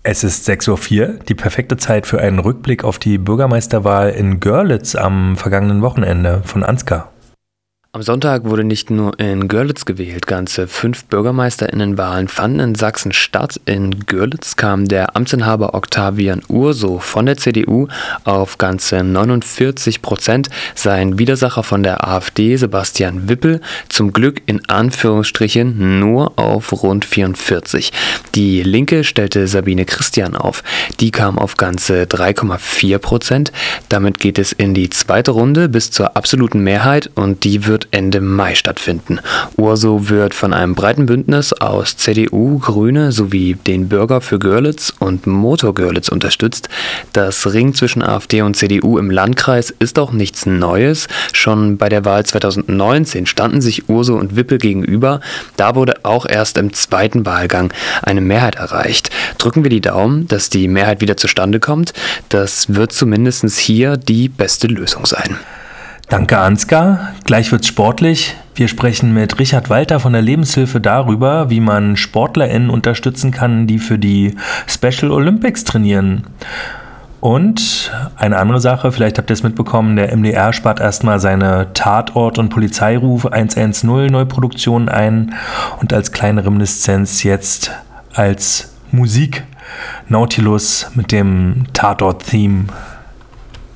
Es ist 6:04 Uhr, die perfekte Zeit für einen Rückblick auf die Bürgermeisterwahl in Görlitz am vergangenen Wochenende von Ansgar. Am Sonntag wurde nicht nur in Görlitz gewählt, ganze 5 BürgermeisterInnenwahlen fanden in Sachsen statt. In Görlitz kam der Amtsinhaber Octavian Urso von der CDU auf ganze 49%, sein Widersacher von der AfD Sebastian Wippel zum Glück in Anführungsstrichen nur auf rund 44%. Die Linke stellte Sabine Christian auf, die kam auf ganze 3,4%. Damit geht es in die zweite Runde bis zur absoluten Mehrheit und die wird Ende Mai stattfinden. Urso wird von einem breiten Bündnis aus CDU, Grüne sowie den Bürger für Görlitz und Motor Görlitz unterstützt. Das Ringen zwischen AfD und CDU im Landkreis ist auch nichts Neues. Schon bei der Wahl 2019 standen sich Urso und Wippel gegenüber. Da wurde auch erst im zweiten Wahlgang eine Mehrheit erreicht. Drücken wir die Daumen, dass die Mehrheit wieder zustande kommt. Das wird zumindest hier die beste Lösung sein. Danke, Ansgar. Gleich wird's sportlich. Wir sprechen mit Richard Walter von der Lebenshilfe darüber, wie man SportlerInnen unterstützen kann, die für die Special Olympics trainieren. Und eine andere Sache, vielleicht habt ihr es mitbekommen, der MDR spart erstmal seine Tatort- und Polizeiruf 110 Neuproduktion ein und als kleine Reminiszenz jetzt als Musik Nautilus mit dem Tatort-Theme.